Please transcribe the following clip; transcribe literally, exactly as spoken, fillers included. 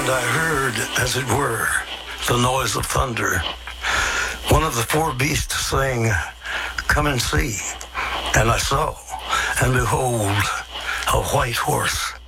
And I heard, as it were, the noise of thunder. One of the four beasts saying, "Come and see." And I saw, and behold, a white horse